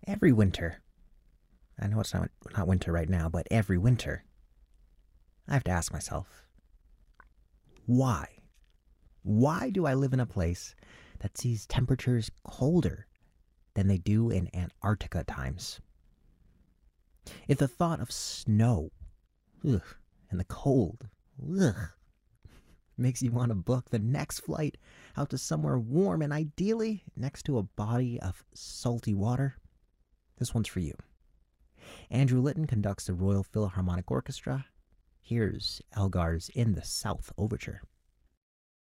Every winter, I know it's not winter right now, but every winter, I have to ask myself, why? Why do I live in a place that sees temperatures colder than they do in Antarctica times? If the thought of snow, ugh, and the cold, ugh, makes you want to book the next flight out to somewhere warm and ideally next to a body of salty water, this one's for you. Andrew Litton conducts the Royal Philharmonic Orchestra. Here's Elgar's In the South Overture.